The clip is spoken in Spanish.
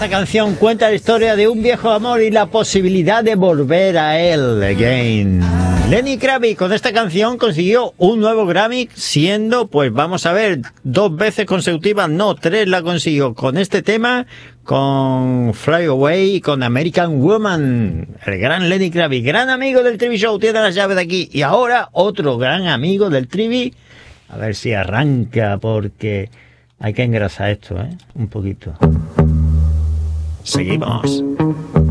Esta canción cuenta la historia de un viejo amor y la posibilidad de volver a él again. Lenny Kravitz con esta canción consiguió un nuevo Grammy, siendo, pues vamos a ver, 2 veces consecutivas, no, 3 la consiguió con este tema, con Fly Away y con American Woman. El gran Lenny Kravitz, gran amigo del Trivi Show, tiene las llaves de aquí. Y ahora otro gran amigo del Trivi, a ver si arranca, porque hay que engrasar esto, un poquito. Seguimos.